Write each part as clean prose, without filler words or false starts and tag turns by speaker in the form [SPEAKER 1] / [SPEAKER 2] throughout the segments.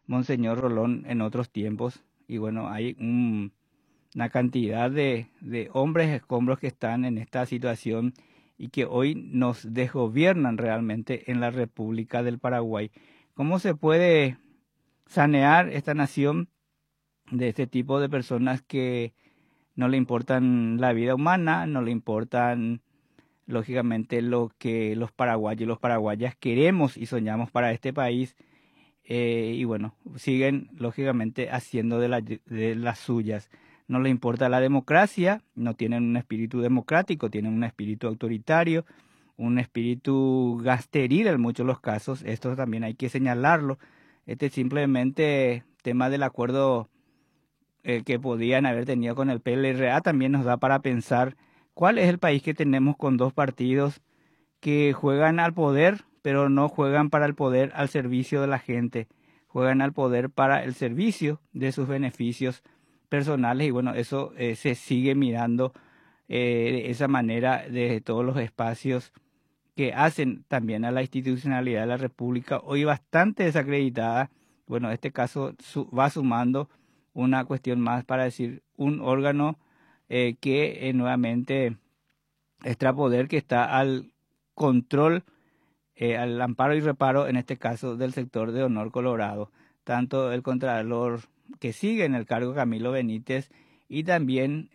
[SPEAKER 1] Monseñor Rolón en otros tiempos. Y bueno, hay una cantidad de hombres escombros que están en esta situación y que hoy nos desgobiernan realmente en la República del Paraguay. ¿Cómo se puede sanear esta nación de este tipo de personas que no le importan la vida humana, no le importan lógicamente lo que los paraguayos y los paraguayas queremos y soñamos para este país? Y bueno, siguen lógicamente haciendo de las suyas. No les importa la democracia, no tienen un espíritu democrático, tienen un espíritu autoritario, un espíritu gasteril en muchos de los casos. Esto también hay que señalarlo. Este simplemente tema del acuerdo que podían haber tenido con el PLRA también nos da para pensar cuál es el país que tenemos con dos partidos que juegan al poder, pero no juegan para el poder al servicio de la gente, juegan al poder para el servicio de sus beneficios personales. Y bueno, eso se sigue mirando de esa manera desde todos los espacios que hacen también a la institucionalidad de la República, hoy bastante desacreditada. Bueno, este caso va sumando una cuestión más para decir un órgano que nuevamente extrapoder que está al control, al amparo y reparo, en este caso, del sector de Honor Colorado. Tanto el contralor que sigue en el cargo, Camilo Benítez, y también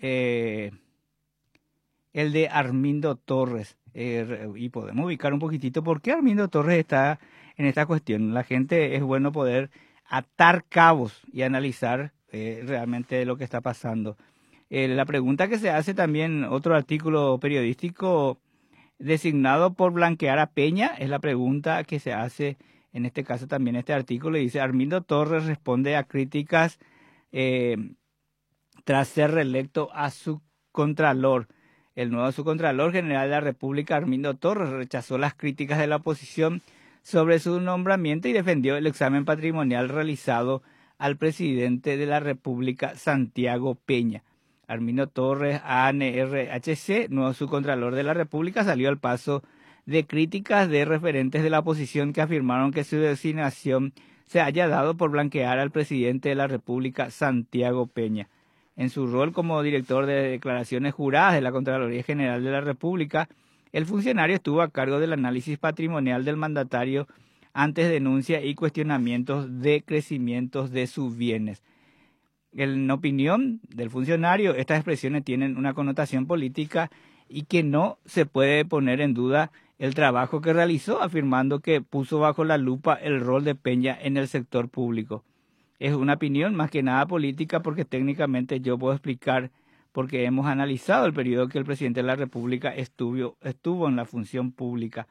[SPEAKER 1] el de Armindo Torres. Y podemos ubicar un poquitito por qué Armindo Torres está en esta cuestión. La gente es bueno poder atar cabos y analizar realmente lo que está pasando. La pregunta que se hace también, otro artículo periodístico designado por blanquear a Peña, es la pregunta que se hace en este caso también este artículo. Y dice: Armindo Torres responde a críticas tras ser reelecto a su contralor. El nuevo subcontralor general de la República, Armindo Torres, rechazó las críticas de la oposición sobre su nombramiento y defendió el examen patrimonial realizado al presidente de la República, Santiago Peña. Armindo Torres, ANRHC, nuevo subcontralor de la República, salió al paso de críticas de referentes de la oposición que afirmaron que su designación se haya dado por blanquear al presidente de la República, Santiago Peña. En su rol como director de declaraciones juradas de la Contraloría General de la República, el funcionario estuvo a cargo del análisis patrimonial del mandatario ante denuncias y cuestionamientos de crecimientos de sus bienes. En opinión del funcionario, estas expresiones tienen una connotación política y que no se puede poner en duda el trabajo que realizó, afirmando que puso bajo la lupa el rol de Peña en el sector público. Es una opinión más que nada política, porque técnicamente yo puedo explicar porque hemos analizado el periodo que el presidente de la República estuvo en la función pública.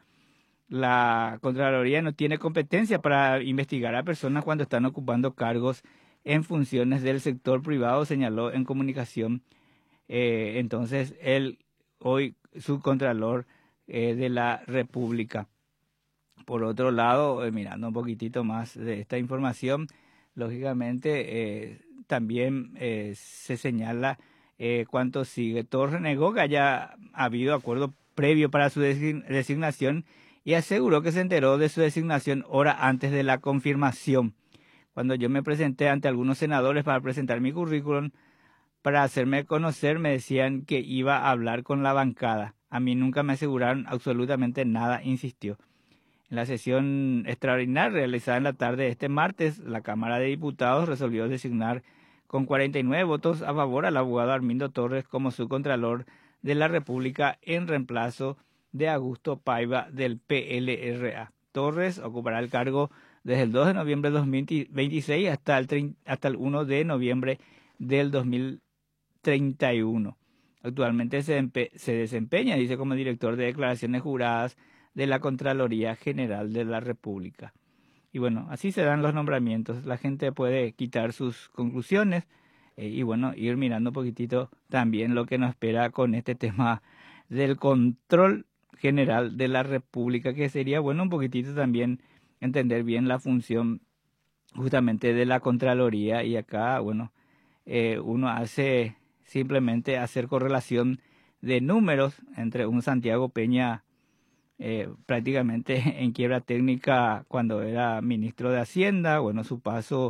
[SPEAKER 1] La Contraloría no tiene competencia para investigar a personas cuando están ocupando cargos en funciones del sector privado, señaló en comunicación entonces el hoy subcontralor de la República. Por otro lado, mirando un poquitito más de esta información, lógicamente también se señala cuánto sigue. Torres negó que haya habido acuerdo previo para su designación y aseguró que se enteró de su designación hora antes de la confirmación. Cuando yo me presenté ante algunos senadores para presentar mi currículum, para hacerme conocer, me decían que iba a hablar con la bancada. A mí nunca me aseguraron absolutamente nada, insistió. En la sesión extraordinaria realizada en la tarde de este martes, la Cámara de Diputados resolvió designar con 49 votos a favor al abogado Armindo Torres como subcontralor de la República en reemplazo de Augusto Paiva del PLRA. Torres ocupará el cargo desde el 2 de noviembre de 2026 hasta el 1 de noviembre del 2031. Actualmente se desempeña, dice, como director de declaraciones juradas de la Contraloría General de la República. Y bueno, así se dan los nombramientos. La gente puede quitar sus conclusiones y bueno, ir mirando un poquitito también lo que nos espera con este tema del control general de la República, que sería bueno un poquitito también entender bien la función justamente de la Contraloría. Y acá, bueno, uno hace simplemente hacer correlación de números entre un Santiago Peña prácticamente en quiebra técnica cuando era ministro de Hacienda, bueno, su paso